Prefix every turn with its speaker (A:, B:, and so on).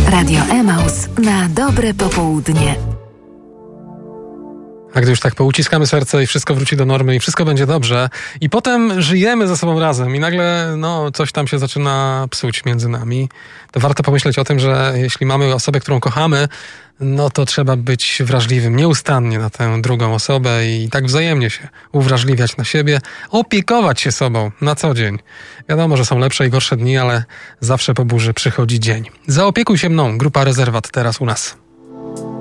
A: Radio Emaus na dobre popołudnie.
B: A gdy już tak pouciskamy serce i wszystko wróci do normy i wszystko będzie dobrze i potem żyjemy ze sobą razem i nagle coś tam się zaczyna psuć między nami, to warto pomyśleć o tym, że jeśli mamy osobę, którą kochamy, to trzeba być wrażliwym nieustannie na tę drugą osobę i tak wzajemnie się uwrażliwiać na siebie, opiekować się sobą na co dzień. Wiadomo, że są lepsze i gorsze dni, ale zawsze po burzy przychodzi dzień. Zaopiekuj się mną, Grupa Rezerwat teraz u nas.